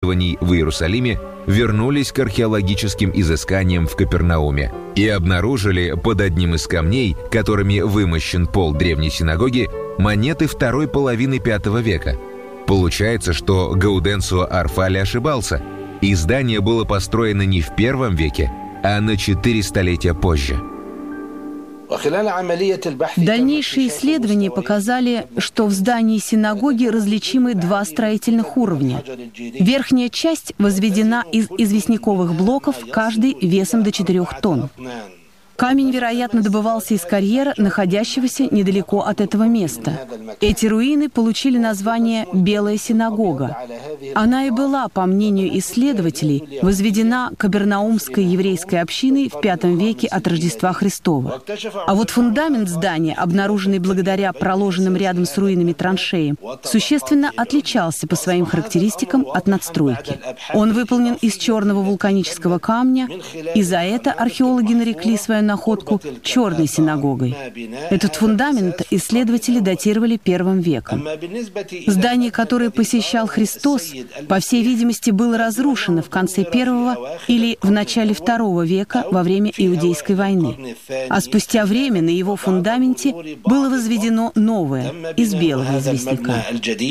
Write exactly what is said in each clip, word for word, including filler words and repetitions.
исследований в Иерусалиме вернулись к археологическим изысканиям в Капернауме и обнаружили под одним из камней, которыми вымощен пол древней синагоги, монеты второй половины пятого века. Получается, что Гауденцио Арфали ошибался, и здание было построено не в первом веке, а на четыре столетия позже. Дальнейшие исследования показали, что в здании синагоги различимы два строительных уровня. Верхняя часть возведена из известняковых блоков, каждый весом до четырёх тонн. Камень, вероятно, добывался из карьера, находящегося недалеко от этого места. Эти руины получили название «Белая синагога». Она и была, по мнению исследователей, возведена Капернаумской еврейской общиной в пятом веке от Рождества Христова. А вот фундамент здания, обнаруженный благодаря проложенным рядом с руинами траншеям, существенно отличался по своим характеристикам от надстройки. Он выполнен из черного вулканического камня, и за это археологи нарекли свою находку черной синагогой. Этот фундамент исследователи датировали первым веком. Здание, которое посещал Христос, по всей видимости, было разрушено в конце первого или в начале второго века во время Иудейской войны. А спустя время на его фундаменте было возведено новое из белого известняка.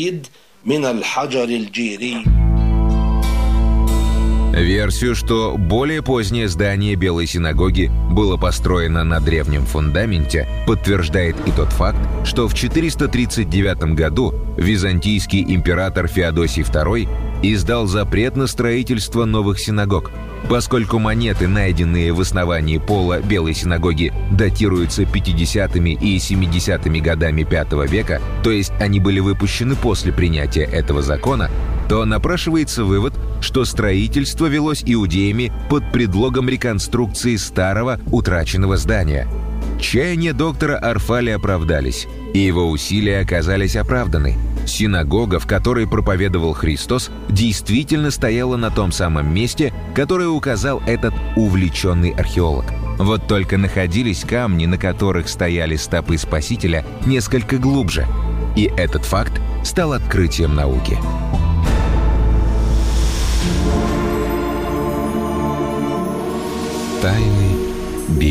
Версию, что более позднее здание Белой синагоги было построено на древнем фундаменте, подтверждает и тот факт, что в четыреста тридцать девятом году византийский император Феодосий второй издал запрет на строительство новых синагог. Поскольку монеты, найденные в основании пола Белой синагоги, датируются пятидесятыми и семидесятыми годами пятого века, то есть они были выпущены после принятия этого закона, то напрашивается вывод, что строительство велось иудеями под предлогом реконструкции старого утраченного здания. Чаяния доктора Арфали оправдались, и его усилия оказались оправданы. Синагога, в которой проповедовал Христос, действительно стояла на том самом месте, которое указал этот увлеченный археолог. Вот только находились камни, на которых стояли стопы Спасителя, несколько глубже. И этот факт стал открытием науки. Тайны